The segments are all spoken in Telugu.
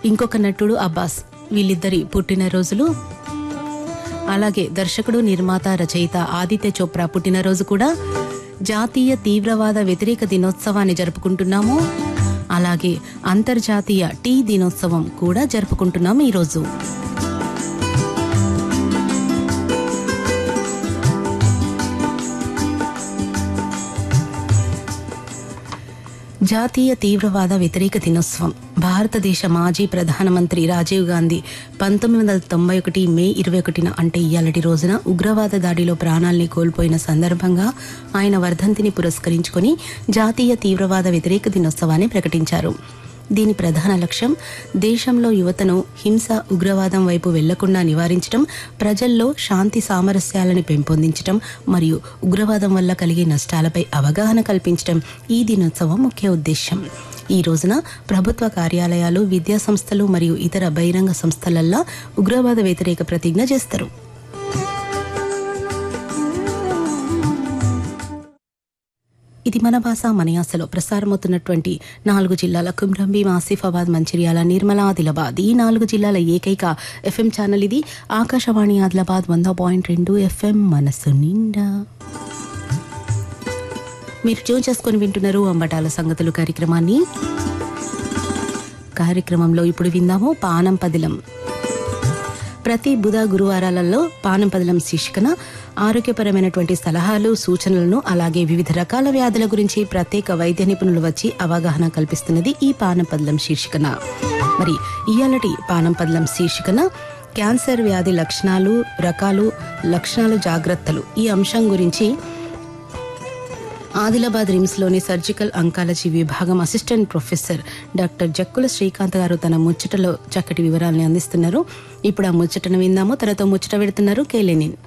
ఇంకొక నటుడు అబ్బాస్. వీళ్ళిద్దరి పుట్టినరోజులు. అలాగే దర్శకుడు, నిర్మాత, రచయిత ఆదిత్య చోప్రా పుట్టినరోజు కూడా. జాతీయ తీవ్రవాద వ్యతిరేక దినోత్సవాన్ని జరుపుకుంటున్నాము. అలాగే అంతర్జాతీయ టీ దినోత్సవం కూడా జరుపుకుంటున్నాము ఈరోజు. జాతీయ తీవ్రవాద వ్యతిరేక దినోత్సవం. భారతదేశ మాజీ ప్రధానమంత్రి రాజీవ్ గాంధీ 1991 మే 21 అంటే ఇయ్యాలటి రోజున ఉగ్రవాద దాడిలో ప్రాణాల్ని కోల్పోయిన సందర్భంగా ఆయన వర్ధంతిని పురస్కరించుకుని జాతీయ తీవ్రవాద వ్యతిరేక దినోత్సవాన్ని ప్రకటించారు. దీని ప్రధాన లక్ష్యం దేశంలో యువతను హింస, ఉగ్రవాదం వైపు వెళ్లకుండా నివారించడం, ప్రజల్లో శాంతి సామరస్యాలను పెంపొందించడం మరియు ఉగ్రవాదం వల్ల కలిగే నష్టాలపై అవగాహన కల్పించడం ఈ దినోత్సవం ముఖ్య ఉద్దేశం. ఈ రోజున ప్రభుత్వ కార్యాలయాలు, విద్యా సంస్థలు మరియు ఇతర బహిరంగ సంస్థలల్లో ఉగ్రవాద వ్యతిరేక ప్రతిజ్ఞ చేస్తారు. ఇది మన భాష మన యాసలో ప్రసారమవుతున్నటువంటి 4 జిల్లాల కుమ్రంభీం, ఆసిఫాబాద్, మంచిర్యాల, నిర్మల, ఆదిలాబాద్ ఈ 4 జిల్లాల ఏకైక ఎఫ్ఎం ఛానల్ ఇది. ఆకాశవాణి ఆదిలాబాద్ 100.2 ఎఫ్ఎం మనసు నిండా. మీరు ట్యూన్ చేసుకుని వింటున్నారు అంబటాల సంగతులు కార్యక్రమాన్ని. కార్యక్రమంలో ఇప్పుడు విందాము పానం పదిలం. ప్రతి బుధ గురువారాలలో పానం పదిలం శీర్షికన ఆరోగ్యపరమైనటువంటి సలహాలు, సూచనలను, అలాగే వివిధ రకాల వ్యాధుల గురించి ప్రత్యేక వైద్య నిపుణులు వచ్చి అవగాహన కల్పిస్తున్నది ఈ పానం పదిలం శీర్షికన. మరి ఇయాలటి పానం పదిలం శీర్షికన క్యాన్సర్ వ్యాధి లక్షణాలు, రకాలు, లక్షణాలు, జాగ్రత్తలు ఈ అంశం గురించి ఆదిలాబాద్ రిమ్స్లోని సర్జికల్ అంకాలజీ విభాగం assistant professor doctor Jakkula Srikanth గారు తన ముచ్చటలో చక్కటి వివరాలను అందిస్తున్నారు. ఇప్పుడు ఆ ముచ్చటను విందాము. తనతో ముచ్చట పెడుతున్నారు కేలేనిన్.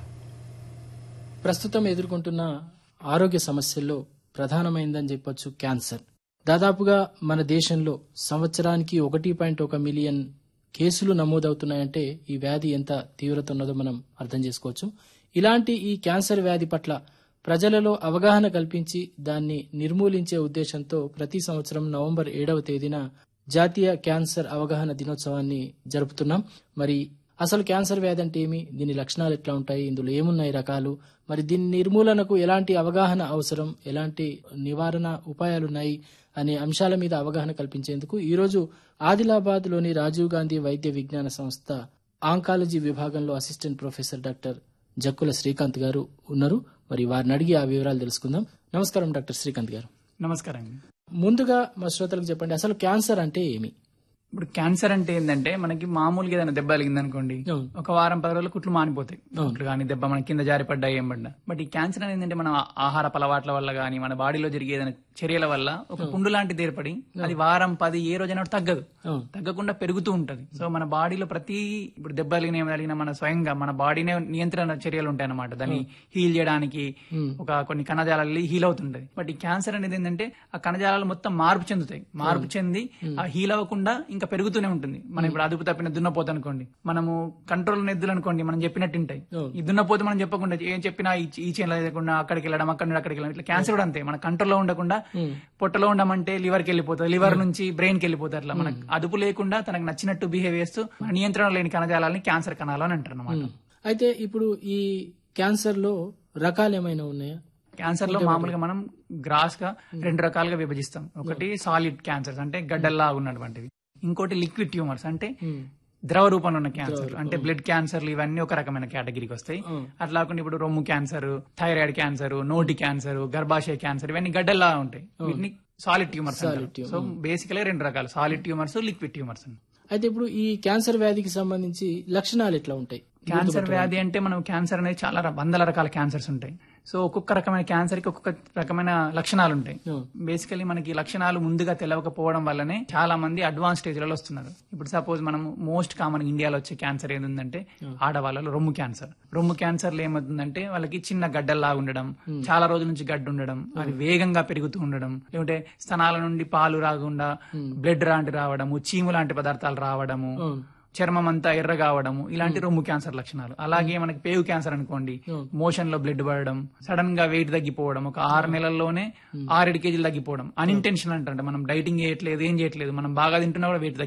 ప్రస్తుతం ఎదుర్కొంటున్న ఆరోగ్య సమస్యల్లో ప్రధానమైందని చెప్పొచ్చు క్యాన్సర్. దాదాపుగా మన దేశంలో సంవత్సరానికి 1.1 మిలియన్ కేసులు నమోదవుతున్నాయంటే ఈ వ్యాధి ఎంత తీవ్రత ఉన్నదో మనం అర్థం చేసుకోవచ్చు. ఇలాంటి ఈ క్యాన్సర్ వ్యాధి పట్ల ప్రజలలో అవగాహన కల్పించి దాన్ని నిర్మూలించే ఉద్దేశంతో ప్రతి సంవత్సరం నవంబర్ 7వ తేదీన జాతీయ క్యాన్సర్ అవగాహన దినోత్సవాన్ని జరుపుతున్నాం. మరి అసలు క్యాన్సర్ వ్యాధి అంటే ఏమి, దీని లక్షణాలు ఎట్లా ఉంటాయి, ఇందులో ఏమున్నాయి రకాలు, మరి దీని నిర్మూలనకు ఎలాంటి అవగాహన అవసరం, ఎలాంటి నివారణ ఉపాయాలున్నాయి అనే అంశాల మీద అవగాహన కల్పించేందుకు ఈరోజు ఆదిలాబాద్లోని రాజీవ్ గాంధీ వైద్య విజ్ఞాన సంస్థ ఆంకాలజీ విభాగంలో assistant professor doctor Jakkula Srikanth గారు ఉన్నారు. మరి వారిని అడిగి ఆ వివరాలు తెలుసుకుందాం. నమస్కారం డాక్టర్ శ్రీకాంత్ గారు. నమస్కారం. ముందుగా మా శ్రోతలకు చెప్పండి, అసలు క్యాన్సర్ అంటే ఏమి? ఇప్పుడు క్యాన్సర్ అంటే ఏంటంటే మనకి మామూలుగా ఏదైనా దెబ్బ కలిగింది అనుకోండి, ఒక వారం 10 రోజులు కుట్లు మానిపోతాయి. కుట్లు కానీ దెబ్బ మన కింద జారిపడ్డా ఏం పడ్డా. బట్ ఈ క్యాన్సర్ అనేది ఏంటంటే మన ఆహార అలవాట్ల వల్ల కానీ మన బాడీలో జరిగే ఏదైనా చర్యల వల్ల ఒక పుండు లాంటిది ఏర్పడి అది వారం 10 ఏ రోజైనా తగ్గదు, తగ్గకుండా పెరుగుతూ ఉంటది. సో మన బాడీలో ప్రతి ఇప్పుడు దెబ్బ కలిగిన మన స్వయంగా మన బాడీనే నియంత్రణ చర్యలు ఉంటాయి అన్నమాట. దాన్ని హీల్ చేయడానికి ఒక కొన్ని కణజాలాలు హీల్ అవుతుంటది. బట్ ఈ క్యాన్సర్ అనేది ఏంటంటే ఆ కణజాలాలు మొత్తం మార్పు చెందుతాయి. మార్పు చెంది ఆ హీల్ అవ్వకుండా ఇంకా పెరుగుతూనే ఉంటుంది. మనం ఇప్పుడు అదుపు తప్పిన దున్నపోతు అనుకోండి, మనము కంట్రోల్ ఎద్దులు అనుకోండి, మనం చెప్పినట్టు ఉంటాయి. ఈ దున్నపోతు మనం చెప్పకుండా ఏం చెప్పినా ఈ చేను లేకుండా అక్కడికి వెళ్ళడం, అక్కడి నుండి అక్కడికి వెళ్ళడం. ఇట్లా క్యాన్సర్ కూడా అంతే, మన కంట్రోల్లో ఉండకుండా పొట్టలో ఉండమంటే లివర్కి వెళ్ళిపోతుంది, లివర్ నుంచి బ్రెయిన్ కి వెళ్ళిపోతుంది. అట్లా మనకు అదుపు లేకుండా తనకు నచ్చినట్టు బిహేవ్ చేస్తూ నియంత్రణ లేని కణజాలాలని క్యాన్సర్ కణాలు అని అంటారు అన్నమాట. అయితే ఇప్పుడు ఈ క్యాన్సర్ లో రకాలు ఏమైనా ఉన్నాయా? క్యాన్సర్ లో మామూలుగా మనం గ్రాస్ గా 2 రకాలుగా విభజిస్తాం. ఒకటి సాలిడ్ క్యాన్సర్స్ అంటే గడ్డల్లా ఉన్నటువంటివి, ఇంకోటి లిక్విడ్ ట్యూమర్స్ అంటే ద్రవ రూపంలో ఉన్న క్యాన్సర్ అంటే బ్లడ్ క్యాన్సర్లు. ఇవన్నీ ఒక రకమైన కేటగిరీకి వస్తాయి. అట్లా కాకుండా ఇప్పుడు రొమ్ము క్యాన్సర్, థైరాయిడ్ క్యాన్సర్, నోటి క్యాన్సర్, గర్భాశయ క్యాన్సర్ ఇవన్నీ గడ్డల్లా ఉంటాయి. వీటిని సాలిడ్ ట్యూమర్స్. సో బేసికలీ 2 రకాలు, సాలిడ్ ట్యూమర్స్, లిక్విడ్ ట్యూమర్స్. అయితే ఇప్పుడు ఈ క్యాన్సర్ వ్యాధికి సంబంధించి లక్షణాలు ఎట్లా ఉంటాయి? క్యాన్సర్ వ్యాధి అంటే మనం క్యాన్సర్ అనేది చాలా వందల రకాల క్యాన్సర్స్ ఉంటాయి. సో ఒక్కొక్క రకమైన క్యాన్సర్ కి ఒక్కొక్క రకమైన లక్షణాలు ఉంటాయి. బేసికలీ మనకి లక్షణాలు ముందుగా తెలవకపోవడం వల్లనే చాలా మంది అడ్వాన్స్ స్టేజ్లలో వస్తున్నారు. ఇప్పుడు సపోజ్ మనం మోస్ట్ కామన్ ఇండియాలో వచ్చే క్యాన్సర్ ఏంటంటే ఆడవాళ్ళలో రొమ్ము క్యాన్సర్. రొమ్ము క్యాన్సర్ లో ఏమవుతుందంటే వాళ్ళకి చిన్న గడ్డల్లా ఉండడం, చాలా రోజుల నుంచి గడ్డ ఉండడం, అది వేగంగా పెరుగుతూ ఉండడం, లేకుంటే స్తనాల నుండి పాలు రాకుండా బ్లడ్ లాంటి రావడము, చీము లాంటి పదార్థాలు రావడము, చర్మం అంతా ఎర్రగా అవడము, ఇలాంటి రొమ్ము క్యాన్సర్ లక్షణాలు. అలాగే మనకి పేగు క్యాన్సర్ అనుకోండి, మోషన్ లో బ్లడ్ పడడం, సడన్ గా వెయిట్ తగ్గిపోవడం, ఒక 6 నెలల్లోనే 6-7 కేజీలు తగ్గిపోవడం, అన్ఇంటెన్షనల్ అంటే మనం డైటింగ్ చేయట్లేదు, ఏం చేయట్లేదు, మనం బాగా తింటున్నా కూడా వెయిట్